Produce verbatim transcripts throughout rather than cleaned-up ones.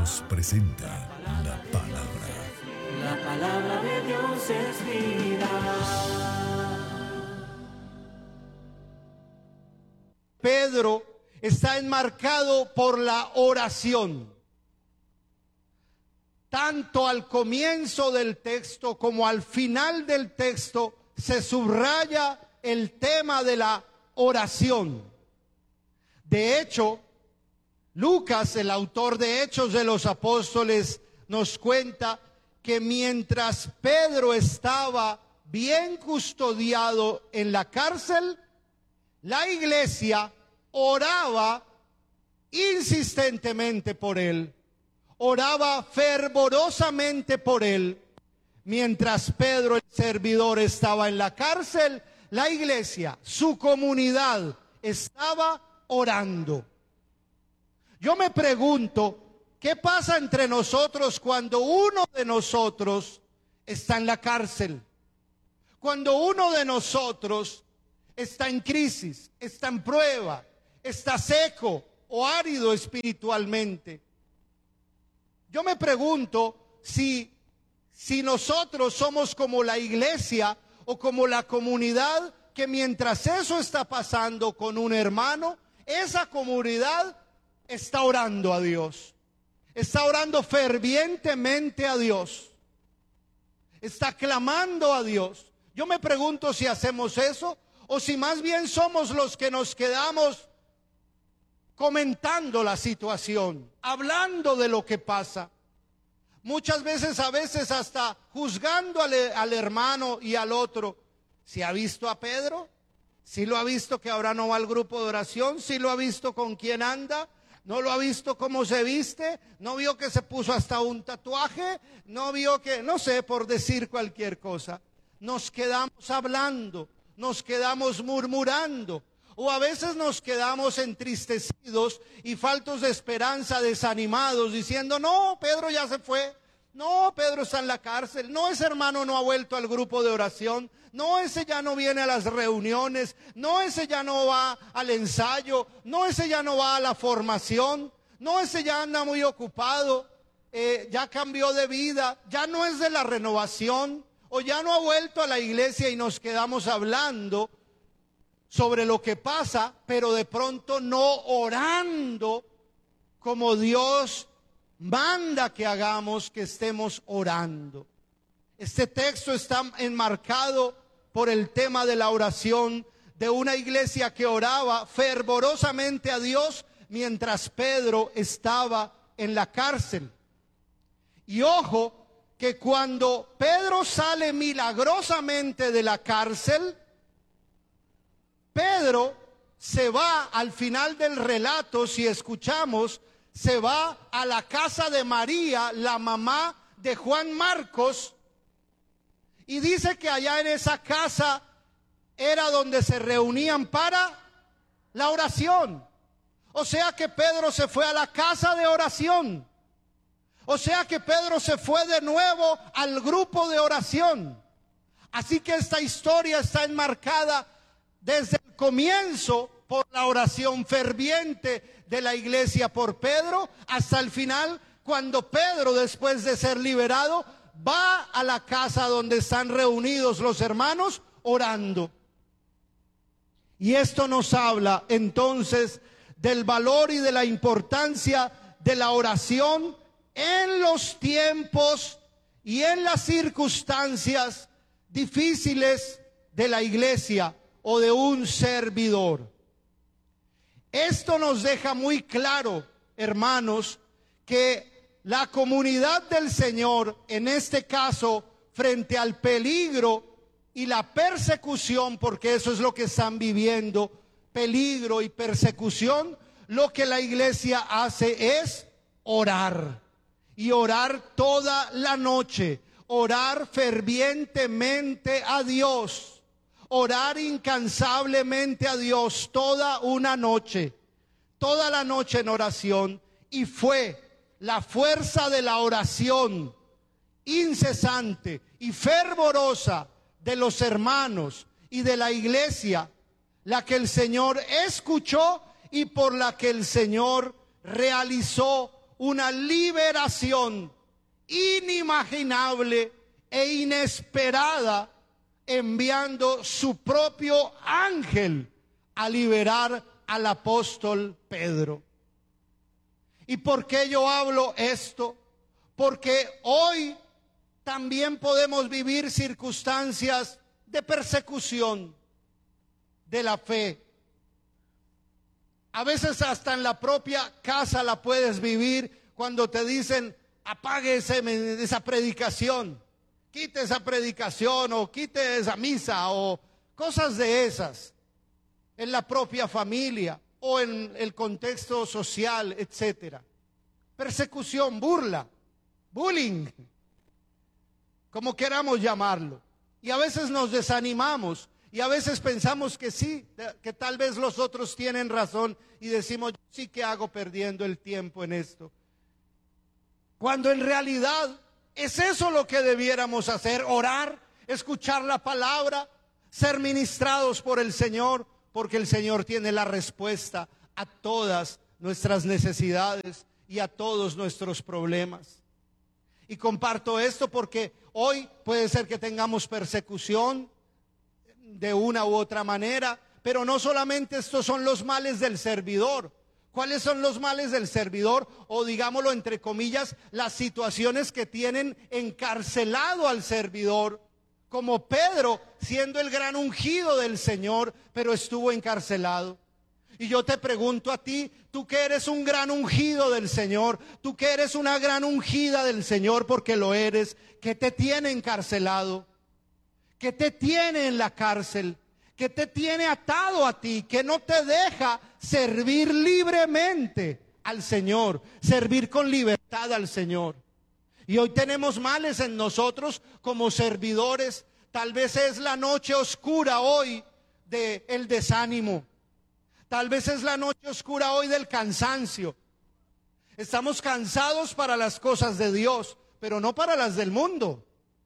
Nos presenta la palabra. La palabra de Dios es vida. Pedro está enmarcado por la oración. Tanto al comienzo del texto como al final del texto se subraya el tema de la oración. De hecho, Lucas, el autor de Hechos de los Apóstoles, nos cuenta que mientras Pedro estaba bien custodiado en la cárcel, la iglesia oraba insistentemente por él, oraba fervorosamente por él. Mientras Pedro, el servidor, estaba en la cárcel, la iglesia, su comunidad, estaba orando. Yo me pregunto, ¿qué pasa entre nosotros cuando uno de nosotros está en la cárcel? Cuando uno de nosotros está en crisis, está en prueba, está seco o árido espiritualmente. Yo me pregunto si, si nosotros somos como la iglesia o como la comunidad que mientras eso está pasando con un hermano, esa comunidad está orando a Dios, está orando fervientemente a Dios, está clamando a Dios. Yo me pregunto si hacemos eso o si más bien somos los que nos quedamos comentando la situación, hablando de lo que pasa. Muchas veces, a veces hasta juzgando al, al hermano y al otro. ¿Si ha visto a Pedro? ¿Si lo ha visto que ahora no va al grupo de oración? ¿Si lo ha visto con quién anda? ¿No lo ha visto cómo se viste? ¿No vio que se puso hasta un tatuaje? ¿No vio que, no sé, por decir cualquier cosa? Nos quedamos hablando, nos quedamos murmurando, o a veces nos quedamos entristecidos y faltos de esperanza, desanimados, diciendo, no, Pedro ya se fue. No, Pedro está en la cárcel. No, ese hermano no ha vuelto al grupo de oración. No, ese ya no viene a las reuniones. No, ese ya no va al ensayo. No, ese ya no va a la formación. No, ese ya anda muy ocupado. Eh, ya cambió de vida. Ya no es de la renovación. O ya no ha vuelto a la iglesia y nos quedamos hablando sobre lo que pasa, pero de pronto no orando como Dios manda que hagamos, que estemos orando. Este texto está enmarcado por el tema de la oración de una iglesia que oraba fervorosamente a Dios mientras Pedro estaba en la cárcel. Y ojo, que cuando Pedro sale milagrosamente de la cárcel, Pedro se va al final del relato, si escuchamos, se va a la casa de María, la mamá de Juan Marcos, y dice que allá en esa casa era donde se reunían para la oración. O sea que Pedro se fue a la casa de oración. O sea que Pedro se fue de nuevo al grupo de oración. Así que esta historia está enmarcada desde el comienzo por la oración ferviente de la iglesia por Pedro, hasta el final, cuando Pedro, después de ser liberado, va a la casa donde están reunidos los hermanos orando. Y esto nos habla entonces del valor y de la importancia de la oración en los tiempos y en las circunstancias difíciles de la iglesia o de un servidor. Esto nos deja muy claro, hermanos, que la comunidad del Señor, en este caso, frente al peligro y la persecución, porque eso es lo que están viviendo, peligro y persecución, lo que la iglesia hace es orar. Y orar toda la noche, orar fervientemente a Dios, orar incansablemente a Dios toda una noche, toda la noche en oración. Y fue la fuerza de la oración incesante y fervorosa de los hermanos y de la iglesia la que el Señor escuchó y por la que el Señor realizó una liberación inimaginable e inesperada, enviando su propio ángel a liberar al apóstol Pedro. ¿Y por qué yo hablo esto? Porque hoy también podemos vivir circunstancias de persecución de la fe. A veces hasta en la propia casa la puedes vivir cuando te dicen: apague ese, esa predicación, quite esa predicación o quite esa misa o cosas de esas, en la propia familia o en el contexto social, etcétera. Persecución, burla, bullying, como queramos llamarlo. Y a veces nos desanimamos y a veces pensamos que sí, que tal vez los otros tienen razón y decimos: sí, que hago perdiendo el tiempo en esto. Cuando en realidad es eso lo que debiéramos hacer: orar, escuchar la palabra, ser ministrados por el Señor, porque el Señor tiene la respuesta a todas nuestras necesidades y a todos nuestros problemas. Y comparto esto porque hoy puede ser que tengamos persecución de una u otra manera, pero no solamente estos son los males del servidor. ¿Cuáles son los males del servidor? O digámoslo entre comillas, las situaciones que tienen encarcelado al servidor, como Pedro, siendo el gran ungido del Señor, pero estuvo encarcelado. Y yo te pregunto a ti, tú que eres un gran ungido del Señor, tú que eres una gran ungida del Señor, porque lo eres, ¿qué te tiene encarcelado? ¿Qué te tiene en la cárcel? ¿Qué te tiene atado a ti? ¿Que no te deja servir libremente al Señor, servir con libertad al Señor? Y hoy tenemos males en nosotros como servidores. Tal vez es la noche oscura hoy del desánimo. Tal vez es la noche oscura hoy del cansancio. Estamos cansados para las cosas de Dios, pero no para las del mundo.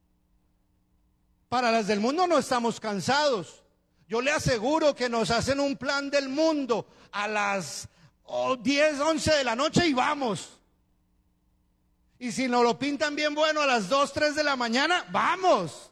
Para las del mundo no estamos cansados. Yo le aseguro que nos hacen un plan del mundo a las diez, once de la noche y vamos. Y si nos lo pintan bien bueno a las dos, tres de la mañana, vamos.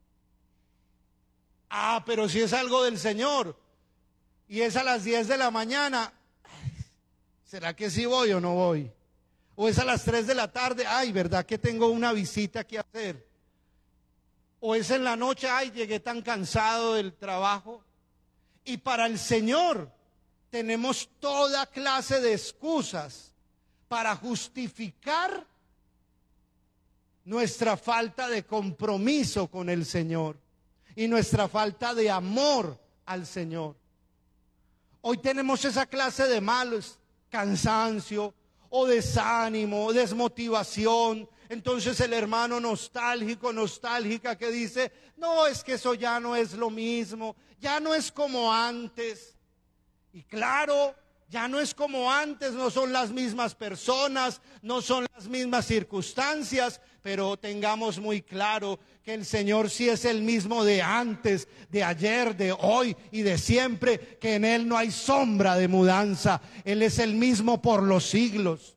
Ah, pero si es algo del Señor y es a las diez de la mañana, ¿será que sí voy o no voy? O es a las tres de la tarde, ay, ¿verdad que tengo una visita que hacer? O es en la noche, ay, llegué tan cansado del trabajo. Y para el Señor tenemos toda clase de excusas para justificar nuestra falta de compromiso con el Señor y nuestra falta de amor al Señor. Hoy tenemos esa clase de males, cansancio o desánimo, desmotivación. Entonces el hermano nostálgico, nostálgica que dice: no, es que eso ya no es lo mismo, ya no es como antes. Y claro, ya no es como antes, no son las mismas personas, no son las mismas circunstancias, pero tengamos muy claro que el Señor sí es el mismo de antes, de ayer, de hoy y de siempre, que en Él no hay sombra de mudanza. Él es el mismo por los siglos.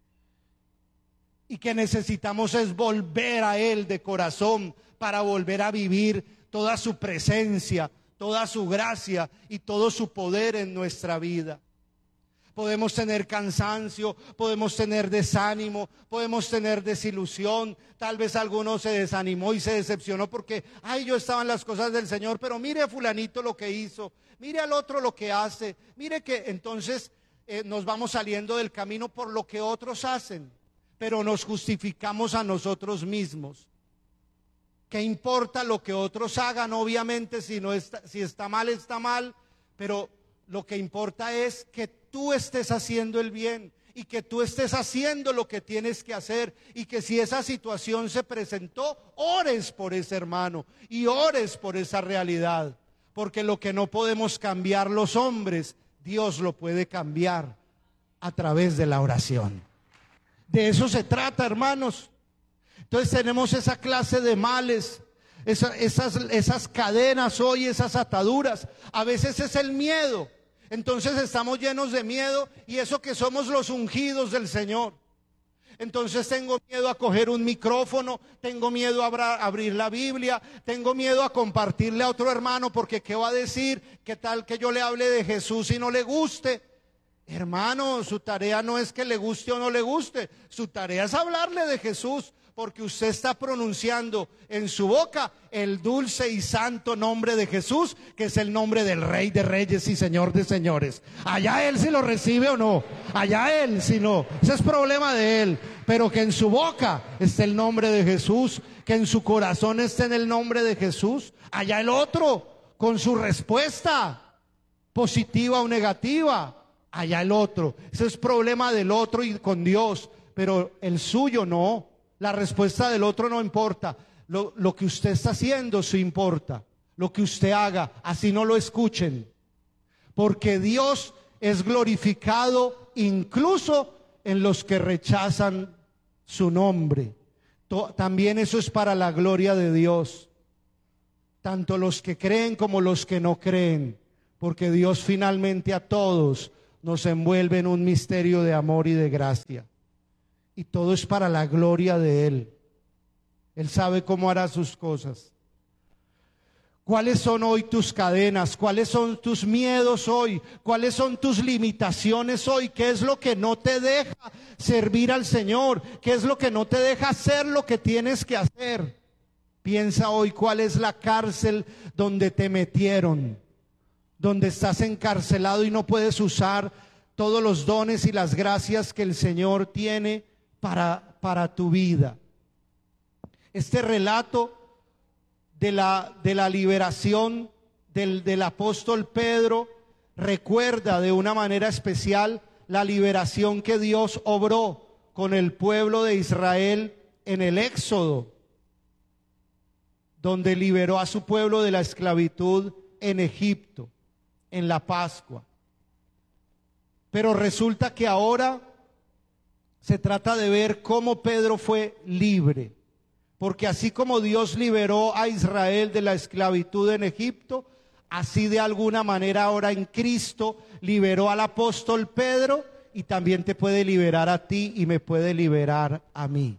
Y que necesitamos es volver a Él de corazón para volver a vivir toda su presencia, toda su gracia y todo su poder en nuestra vida. Podemos tener cansancio, podemos tener desánimo, podemos tener desilusión. Tal vez alguno se desanimó y se decepcionó porque, ay, yo estaba en las cosas del Señor, pero mire a fulanito lo que hizo, mire al otro lo que hace, mire que entonces eh, nos vamos saliendo del camino por lo que otros hacen, pero nos justificamos a nosotros mismos. ¿Qué importa lo que otros hagan? Obviamente, si no está, si está mal, está mal, pero lo que importa es que tú estés haciendo el bien y que tú estés haciendo lo que tienes que hacer, y que si esa situación se presentó, ores por ese hermano y ores por esa realidad, porque lo que no podemos cambiar los hombres, Dios lo puede cambiar a través de la oración. De eso se trata, hermanos. Entonces tenemos esa clase de males, esa, esas, esas cadenas hoy, esas ataduras. A veces es el miedo. Entonces estamos llenos de miedo, y eso que somos los ungidos del Señor. Entonces tengo miedo a coger un micrófono, tengo miedo a abra, abrir la Biblia, tengo miedo a compartirle a otro hermano porque ¿qué va a decir? ¿Qué tal que yo le hable de Jesús y no le guste? Hermano, su tarea no es que le guste o no le guste, su tarea es hablarle de Jesús, porque usted está pronunciando en su boca el dulce y santo nombre de Jesús, que es el nombre del Rey de Reyes y Señor de Señores. Allá él si lo recibe o no, allá él si no, ese es problema de él, pero que en su boca esté el nombre de Jesús, que en su corazón esté en el nombre de Jesús. Allá el otro con su respuesta positiva o negativa, allá el otro, ese es problema del otro y con Dios, pero el suyo no. La respuesta del otro no importa. Lo, lo que usted está haciendo sí importa. Lo que usted haga, así no lo escuchen. Porque Dios es glorificado incluso en los que rechazan su nombre. To, también eso es para la gloria de Dios. Tanto los que creen como los que no creen. Porque Dios finalmente a todos nos envuelve en un misterio de amor y de gracia. Y todo es para la gloria de Él. Él sabe cómo hará sus cosas. ¿Cuáles son hoy tus cadenas? ¿Cuáles son tus miedos hoy? ¿Cuáles son tus limitaciones hoy? ¿Qué es lo que no te deja servir al Señor? ¿Qué es lo que no te deja hacer lo que tienes que hacer? Piensa hoy cuál es la cárcel donde te metieron, donde estás encarcelado y no puedes usar todos los dones y las gracias que el Señor tiene Para, para tu vida. Este relato de la, de la liberación del, del apóstol Pedro recuerda de una manera especial la liberación que Dios obró con el pueblo de Israel en el Éxodo, donde liberó a su pueblo de la esclavitud en Egipto, en la Pascua. Pero resulta que ahora se trata de ver cómo Pedro fue libre, porque así como Dios liberó a Israel de la esclavitud en Egipto, así de alguna manera ahora en Cristo liberó al apóstol Pedro y también te puede liberar a ti y me puede liberar a mí.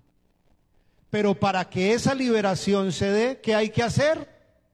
Pero para que esa liberación se dé, ¿qué hay que hacer?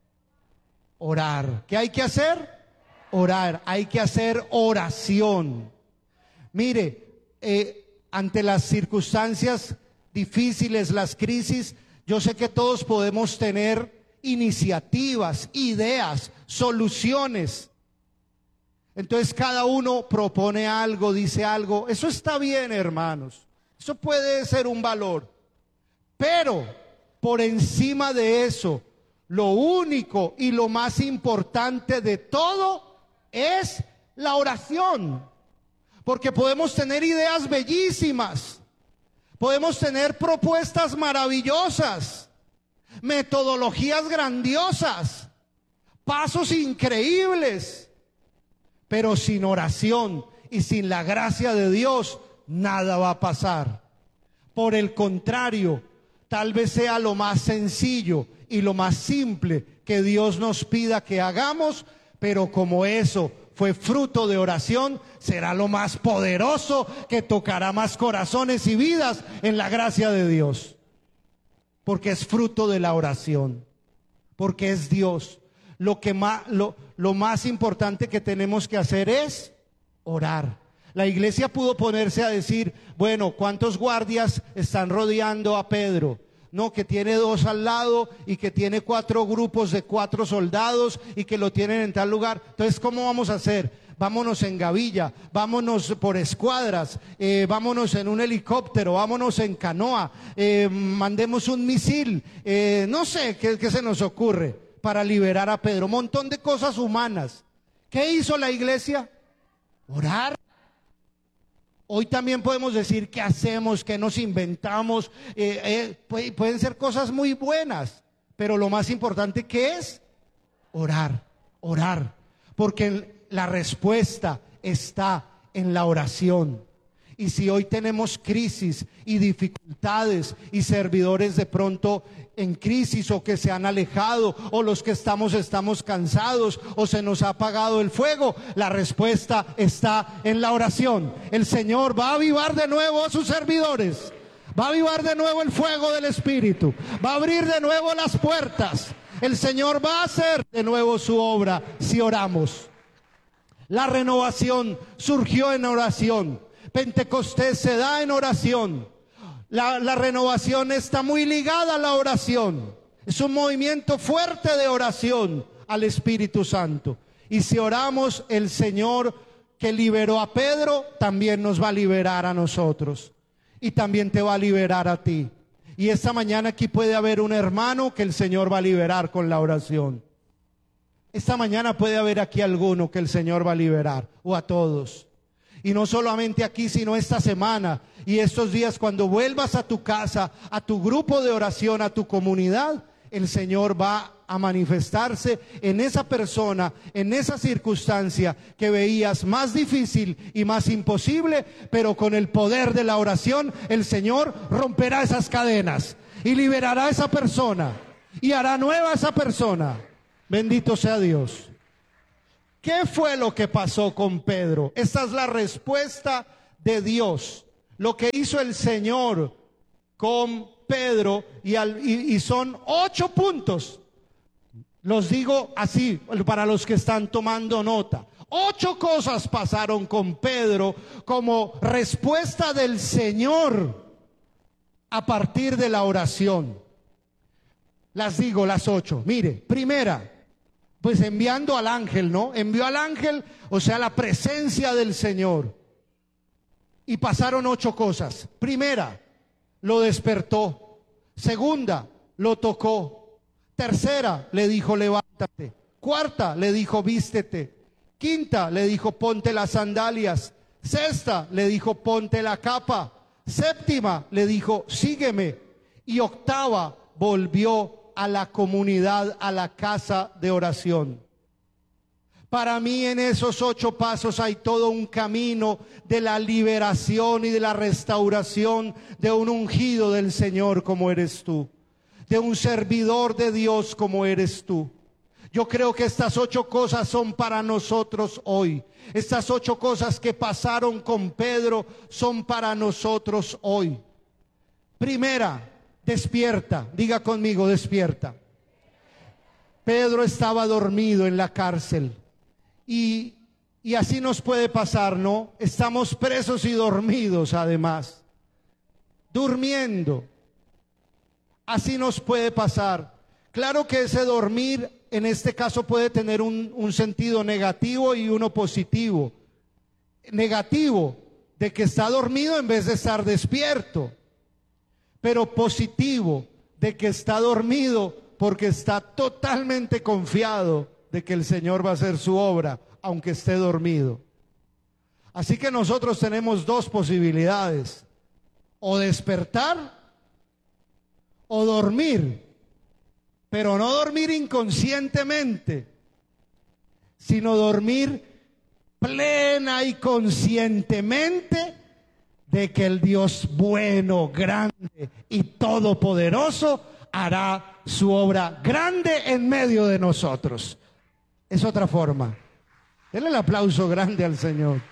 Orar. ¿Qué hay que hacer? Orar. Hay que hacer oración. Mire, eh, ante las circunstancias difíciles, las crisis, yo sé que todos podemos tener iniciativas, ideas, soluciones. Entonces cada uno propone algo, dice algo. Eso está bien, hermanos. Eso puede ser un valor. Pero por encima de eso, lo único y lo más importante de todo es la oración. Porque podemos tener ideas bellísimas, podemos tener propuestas maravillosas, metodologías grandiosas, pasos increíbles, pero sin oración y sin la gracia de Dios, nada va a pasar. Por el contrario, tal vez sea lo más sencillo y lo más simple que Dios nos pida que hagamos, pero como eso fue fruto de oración, será lo más poderoso que tocará más corazones y vidas en la gracia de Dios. Porque es fruto de la oración, porque es Dios. Lo que más, lo, lo más importante que tenemos que hacer es orar. La iglesia pudo ponerse a decir, bueno, ¿cuántos guardias están rodeando a Pedro? No, que tiene dos al lado y que tiene cuatro grupos de cuatro soldados y que lo tienen en tal lugar. Entonces, ¿cómo vamos a hacer? Vámonos en gavilla, vámonos por escuadras, eh, vámonos en un helicóptero, vámonos en canoa, eh, mandemos un misil, eh, no sé ¿qué, qué se nos ocurre para liberar a Pedro. Un montón de cosas humanas. ¿Qué hizo la iglesia? Orar. Hoy también podemos decir qué hacemos, qué nos inventamos, eh, eh, puede, pueden ser cosas muy buenas, pero lo más importante que es orar, orar, porque la respuesta está en la oración. Y si hoy tenemos crisis y dificultades y servidores de pronto en crisis o que se han alejado o los que estamos estamos cansados o se nos ha apagado el fuego, la respuesta está en la oración. El Señor va a avivar de nuevo a sus servidores. Va a avivar de nuevo el fuego del Espíritu. Va a abrir de nuevo las puertas. El Señor va a hacer de nuevo su obra si oramos. La renovación surgió en oración. Pentecostés se da en oración. La, la renovación está muy ligada a la oración. Es un movimiento fuerte de oración al Espíritu Santo. Y si oramos, el Señor que liberó a Pedro también nos va a liberar a nosotros. Y también te va a liberar a ti. Y esta mañana aquí puede haber un hermano que el Señor va a liberar con la oración. Esta mañana puede haber aquí alguno que el Señor va a liberar, o a todos. Y no solamente aquí, sino esta semana y estos días, cuando vuelvas a tu casa, a tu grupo de oración, a tu comunidad, el Señor va a manifestarse en esa persona, en esa circunstancia que veías más difícil y más imposible, pero con el poder de la oración, el Señor romperá esas cadenas y liberará a esa persona y hará nueva a esa persona. Bendito sea Dios. ¿Qué fue lo que pasó con Pedro? Esta es la respuesta de Dios. Lo que hizo el Señor con Pedro, y, al, y, y son ocho puntos. Los digo así para los que están tomando nota. Ocho cosas pasaron con Pedro como respuesta del Señor a partir de la oración. Las digo, las ocho. Mire, primera, pues enviando al ángel, ¿no? Envió al ángel, o sea, la presencia del Señor. Y pasaron ocho cosas. Primera, lo despertó. Segunda, lo tocó. Tercera, le dijo, levántate. Cuarta, le dijo, vístete. Quinta, le dijo, ponte las sandalias. Sexta, le dijo, ponte la capa. Séptima, le dijo, sígueme. Y octava, volvió a la comunidad, a la casa de oración. Para mí en esos ocho pasos hay todo un camino de la liberación y de la restauración de un ungido del Señor como eres tú, de un servidor de Dios como eres tú. Yo creo que estas ocho cosas son para nosotros hoy. Estas ocho cosas que pasaron con Pedro son para nosotros hoy. Primera, despierta. Diga conmigo, despierta. Pedro estaba dormido en la cárcel. Y, y así nos puede pasar, ¿no? Estamos presos y dormidos además. Durmiendo. Así nos puede pasar. Claro que ese dormir en este caso puede tener un, un sentido negativo y uno positivo. Negativo, de que está dormido en vez de estar despierto. Pero positivo, de que está dormido porque está totalmente confiado de que el Señor va a hacer su obra, aunque esté dormido. Así que nosotros tenemos dos posibilidades: o despertar o dormir, pero no dormir inconscientemente, sino dormir plena y conscientemente de que el Dios bueno, grande y todopoderoso hará su obra grande en medio de nosotros. Es otra forma. Denle el aplauso grande al Señor.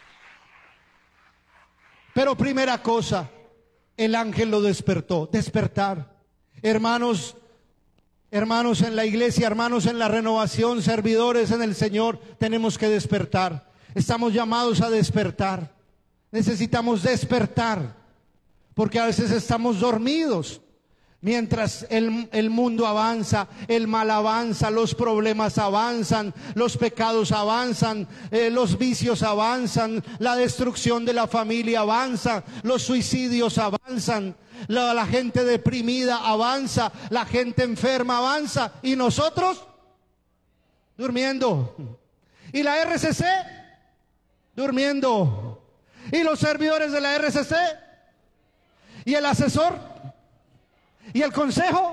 Pero primera cosa, el ángel lo despertó. Despertar. Hermanos, hermanos en la iglesia, hermanos en la renovación, servidores en el Señor, tenemos que despertar. Estamos llamados a despertar. Necesitamos despertar, porque a veces estamos dormidos. Mientras el, el mundo avanza, el mal avanza, los problemas avanzan, los pecados avanzan, eh, los vicios avanzan, la destrucción de la familia avanza, los suicidios avanzan, la, la gente deprimida avanza, la gente enferma avanza, y nosotros durmiendo. Y la R C C durmiendo. Y los servidores de la R C C y el asesor y el consejo,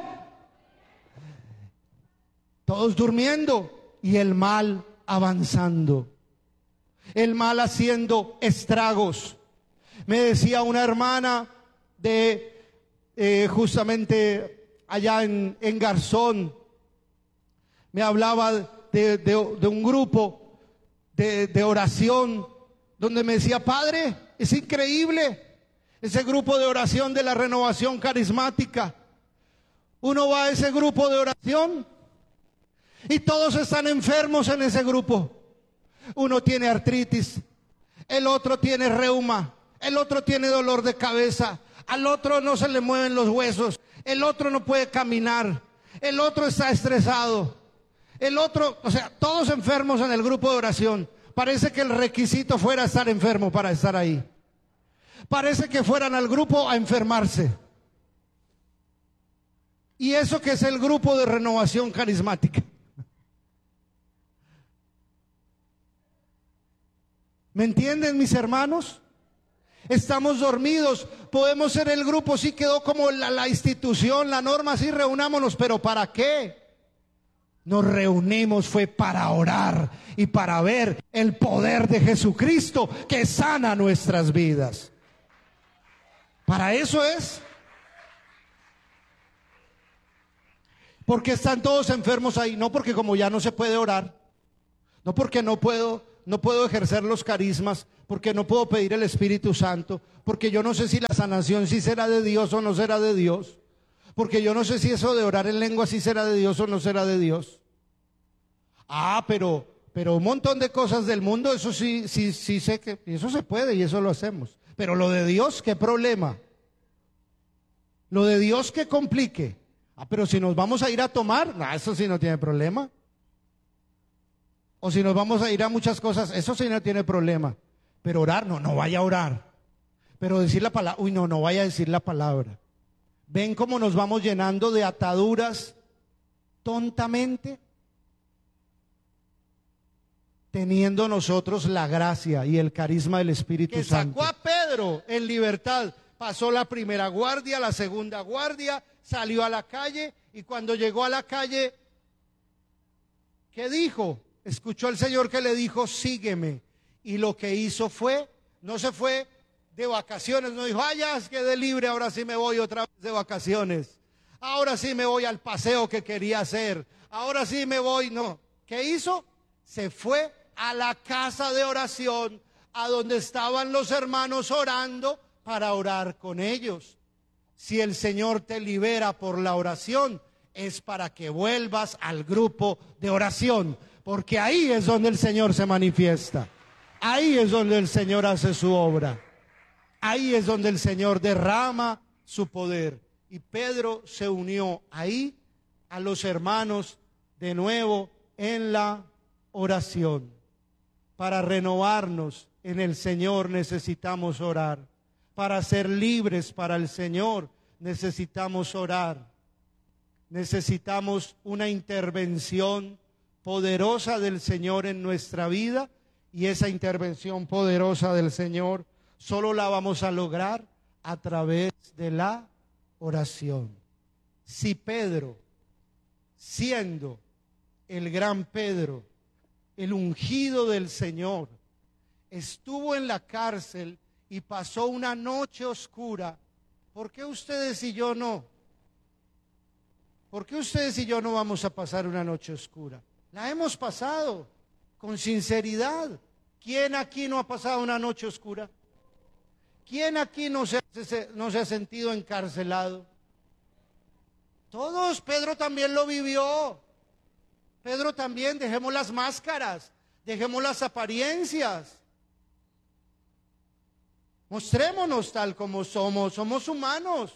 todos durmiendo, y el mal avanzando, el mal haciendo estragos. Me decía una hermana de eh, justamente allá en, en Garzón, me hablaba de, de, de un grupo de, de oración, donde me decía, padre, es increíble. ese grupo de oración de la renovación carismática. Uno va a ese grupo de oración y todos están enfermos en ese grupo. Uno tiene artritis, el otro tiene reuma, el otro tiene dolor de cabeza, al otro no se le mueven los huesos, el otro no puede caminar, el otro está estresado, el otro, o sea, todos enfermos en el grupo de oración. Parece que el requisito fuera estar enfermo para estar ahí. Parece que fueran al grupo a enfermarse. Y eso que es el grupo de renovación carismática. ¿Me entienden, mis hermanos? Estamos dormidos. Podemos ser el grupo, sí quedó como la, la institución, la norma, sí reunámonos, pero ¿para qué? Nos reunimos fue para orar y para ver el poder de Jesucristo que sana nuestras vidas. Para eso es. Porque están todos enfermos ahí, no porque como ya no se puede orar, no porque no puedo, no puedo ejercer los carismas, porque no puedo pedir el Espíritu Santo, porque yo no sé si la sanación sí será de Dios o no será de Dios, porque yo no sé si eso de orar en lengua sí será de Dios o no será de Dios. Ah, pero, pero un montón de cosas del mundo, eso sí, sí, sí sé que eso se puede y eso lo hacemos. Pero lo de Dios, ¿qué problema? Lo de Dios, ¿qué complique? Ah, pero si nos vamos a ir a tomar, no, eso sí no tiene problema. O si nos vamos a ir a muchas cosas, eso sí no tiene problema. Pero orar, no, no vaya a orar. Pero decir la palabra, uy, no, no vaya a decir la palabra. ¿Ven cómo nos vamos llenando de ataduras tontamente? Teniendo nosotros la gracia y el carisma del Espíritu Santo. Que sacó a Pedro en libertad. Pasó la primera guardia, la segunda guardia, salió a la calle y cuando llegó a la calle, ¿qué dijo? Escuchó al Señor que le dijo, sígueme. Y lo que hizo fue, no se fue de vacaciones, no dijo, ay, ya quedé libre, ahora sí me voy otra vez de vacaciones. Ahora sí me voy al paseo que quería hacer. Ahora sí me voy, no. ¿Qué hizo? Se fue a la casa de oración, a donde estaban los hermanos orando, para orar con ellos. Si el Señor te libera por la oración, es para que vuelvas al grupo de oración, porque ahí es donde el Señor se manifiesta, ahí es donde el Señor hace su obra, ahí es donde el Señor derrama su poder. Y Pedro se unió ahí a los hermanos de nuevo en la oración. Para renovarnos en el Señor necesitamos orar. Para ser libres para el Señor necesitamos orar. Necesitamos una intervención poderosa del Señor en nuestra vida, y esa intervención poderosa del Señor solo la vamos a lograr a través de la oración. Si Pedro, siendo el gran Pedro, el ungido del Señor, estuvo en la cárcel y pasó una noche oscura, ¿por qué ustedes y yo no? ¿Por qué ustedes y yo no vamos a pasar una noche oscura? La hemos pasado con sinceridad. ¿Quién aquí no ha pasado una noche oscura? ¿Quién aquí no se, no se ha sentido encarcelado? Todos. Pedro también lo vivió. Pedro también. Dejemos las máscaras, dejemos las apariencias. Mostrémonos tal como somos, somos humanos.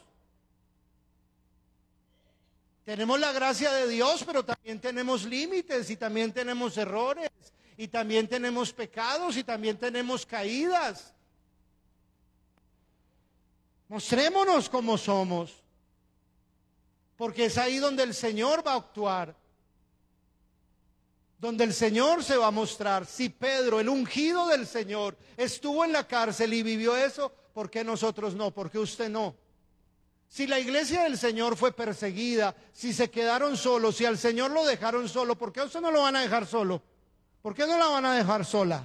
Tenemos la gracia de Dios, pero también tenemos límites y también tenemos errores y también tenemos pecados y también tenemos caídas. Mostrémonos como somos, porque es ahí donde el Señor va a actuar, donde el Señor se va a mostrar. Si Pedro, el ungido del Señor, estuvo en la cárcel y vivió eso, ¿por qué nosotros no? ¿Por qué usted no? Si la iglesia del Señor fue perseguida, si se quedaron solos, si al Señor lo dejaron solo, ¿por qué a usted no lo van a dejar solo? ¿Por qué no la van a dejar sola?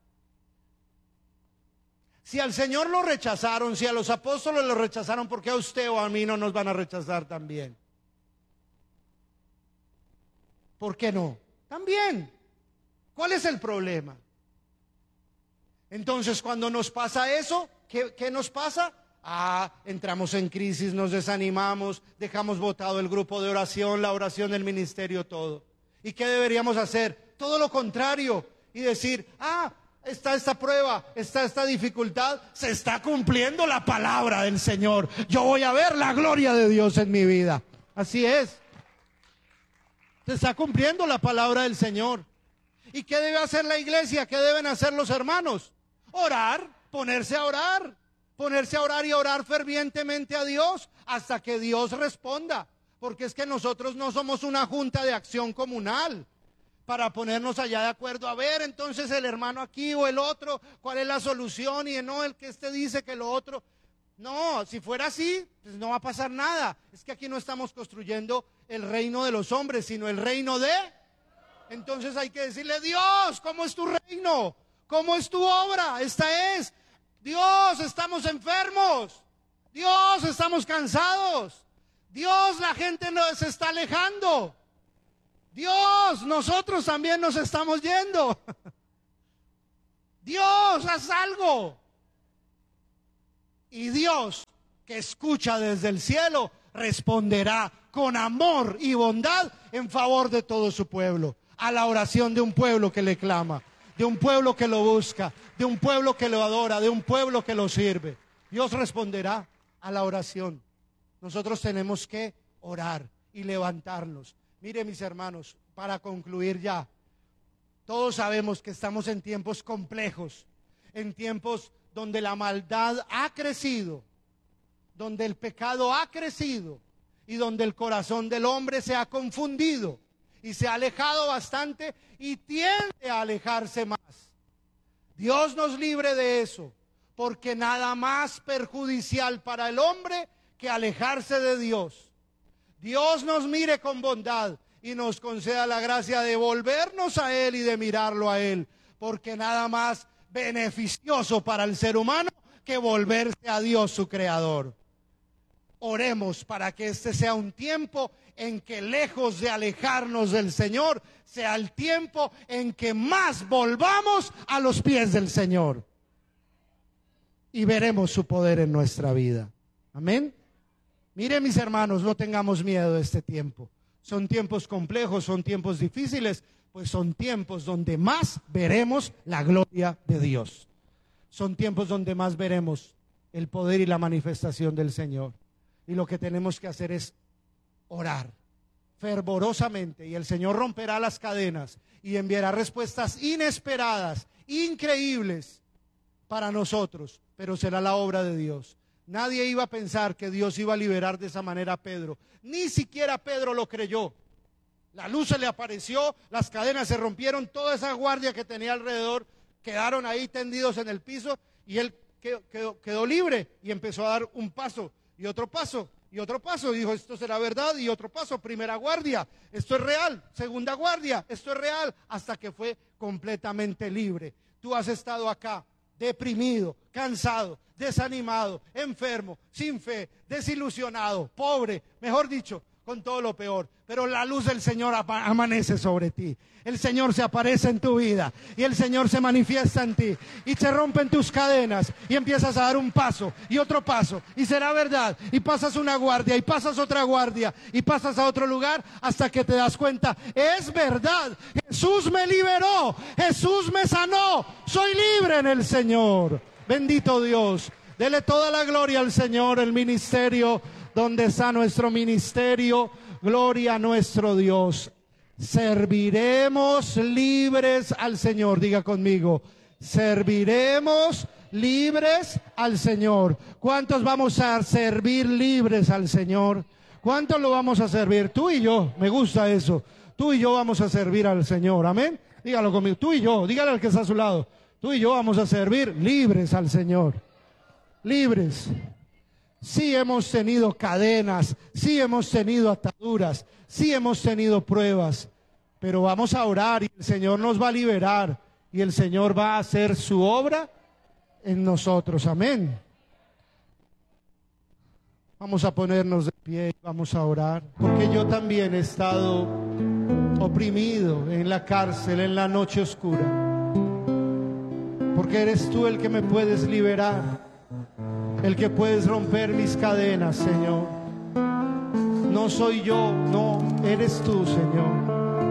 Si al Señor lo rechazaron, si a los apóstoles lo rechazaron, ¿por qué a usted o a mí no nos van a rechazar también? ¿Por qué no? También. ¿Cuál es el problema? Entonces, cuando nos pasa eso, ¿qué, qué nos pasa? Ah, entramos en crisis, nos desanimamos, dejamos botado el grupo de oración, la oración del ministerio, todo. ¿Y qué deberíamos hacer? Todo lo contrario, y decir, ah, está esta prueba, está esta dificultad, se está cumpliendo la palabra del Señor. Yo voy a ver la gloria de Dios en mi vida. Así es. Se está cumpliendo la palabra del Señor. ¿Y qué debe hacer la iglesia? ¿Qué deben hacer los hermanos? Orar, ponerse a orar. Ponerse a orar y orar fervientemente a Dios hasta que Dios responda. Porque es que nosotros no somos una junta de acción comunal para ponernos allá de acuerdo. A ver, entonces el hermano aquí o el otro, ¿cuál es la solución? Y no, el que este dice que lo otro. No, si fuera así, pues no va a pasar nada. Es que aquí no estamos construyendo el reino de los hombres, sino el reino de... Entonces hay que decirle, Dios, ¿cómo es tu reino? ¿Cómo es tu obra? Esta es... Dios, estamos enfermos. Dios, estamos cansados. Dios, la gente nos está alejando. Dios, nosotros también nos estamos yendo. Dios, haz algo. Y Dios, que escucha desde el cielo, responderá con amor y bondad en favor de todo su pueblo. A la oración de un pueblo que le clama, de un pueblo que lo busca, de un pueblo que lo adora, de un pueblo que lo sirve. Dios responderá a la oración. Nosotros tenemos que orar y levantarnos. Mire, mis hermanos, para concluir ya, todos sabemos que estamos en tiempos complejos, en tiempos donde la maldad ha crecido, donde el pecado ha crecido y donde el corazón del hombre se ha confundido y se ha alejado bastante y tiende a alejarse más. Dios nos libre de eso, porque nada más perjudicial para el hombre que alejarse de Dios. Dios nos mire con bondad y nos conceda la gracia de volvernos a Él y de mirarlo a Él, porque nada más beneficioso para el ser humano que volverse a Dios su creador. Oremos para que este sea un tiempo en que, lejos de alejarnos del Señor, sea el tiempo en que más volvamos a los pies del Señor y veremos su poder en nuestra vida. Amén. Miren, mis hermanos, no tengamos miedo de este tiempo. Son tiempos complejos, son tiempos difíciles, pues son tiempos donde más veremos la gloria de Dios. Son tiempos donde más veremos el poder y la manifestación del Señor. Y lo que tenemos que hacer es orar fervorosamente, y el Señor romperá las cadenas y enviará respuestas inesperadas, increíbles para nosotros, pero será la obra de Dios. Nadie iba a pensar que Dios iba a liberar de esa manera a Pedro. Ni siquiera Pedro lo creyó. La luz se le apareció, las cadenas se rompieron, toda esa guardia que tenía alrededor quedaron ahí tendidos en el piso y él quedó, quedó, quedó libre y empezó a dar un paso y otro paso y otro paso. Y dijo, esto será verdad, y otro paso, primera guardia, esto es real, segunda guardia, esto es real, hasta que fue completamente libre. Tú has estado acá deprimido, cansado, desanimado, enfermo, sin fe, desilusionado, pobre, mejor dicho, con todo lo peor, pero la luz del Señor amanece sobre ti. El Señor se aparece en tu vida y el Señor se manifiesta en ti y se rompen tus cadenas y empiezas a dar un paso y otro paso y será verdad, y pasas una guardia y pasas otra guardia y pasas a otro lugar hasta que te das cuenta, es verdad, Jesús me liberó, Jesús me sanó, soy libre en el Señor. Bendito Dios, dele toda la gloria al Señor. El ministerio donde está nuestro ministerio, gloria a nuestro Dios. Serviremos libres al Señor. Diga conmigo, serviremos libres al Señor. ¿Cuántos vamos a servir libres al Señor? ¿Cuántos lo vamos a servir? Tú y yo, me gusta eso. Tú y yo vamos a servir al Señor, amén. Dígalo conmigo, tú y yo, dígale al que está a su lado. Tú y yo vamos a servir libres al Señor. Libres. Sí hemos tenido cadenas, sí hemos tenido ataduras, sí hemos tenido pruebas, pero vamos a orar y el Señor nos va a liberar y el Señor va a hacer su obra en nosotros. Amén. Vamos a ponernos de pie y vamos a orar, porque yo también he estado oprimido en la cárcel, en la noche oscura, porque eres tú el que me puedes liberar. el que puedes romper mis cadenas, Señor. No soy yo, no, eres tú, Señor.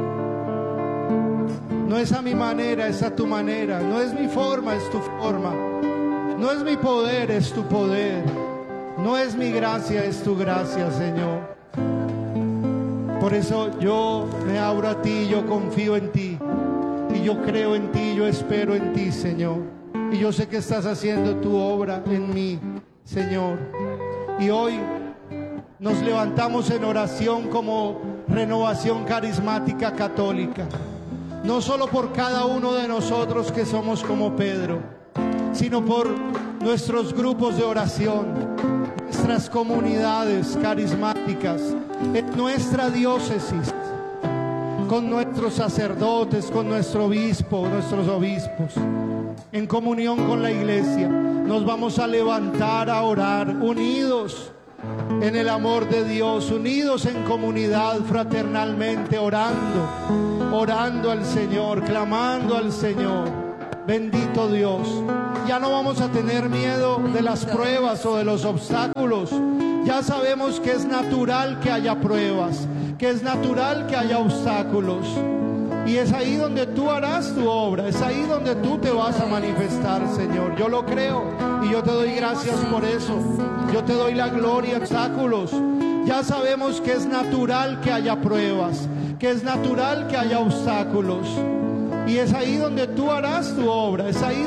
No es a mi manera, es a tu manera. No es mi forma, es tu forma. No es mi poder, es tu poder. No es mi gracia, es tu gracia, Señor. Por eso yo me abro a ti, yo confío en ti. Y yo creo en ti, yo espero en ti, Señor. Y yo sé que estás haciendo tu obra en mí, Señor. Y hoy nos levantamos en oración como Renovación Carismática Católica. No solo por cada uno de nosotros que somos como Pedro, sino por nuestros grupos de oración, nuestras comunidades carismáticas, en nuestra diócesis, con nuestros sacerdotes, con nuestro obispo, nuestros obispos, en comunión con la iglesia. Nos vamos a levantar a orar, unidos en el amor de Dios, unidos en comunidad, fraternalmente, orando, orando al Señor, clamando al Señor. Bendito Dios. Ya no vamos a tener miedo de las pruebas o de los obstáculos. Ya sabemos que es natural que haya pruebas, que es natural que haya obstáculos. Y es ahí donde tú harás tu obra, es ahí donde tú te vas a manifestar, Señor. Yo lo creo y yo te doy gracias por eso. Yo te doy la gloria, obstáculos. Ya sabemos que es natural que haya pruebas, que es natural que haya obstáculos. Y es ahí donde tú harás tu obra, es ahí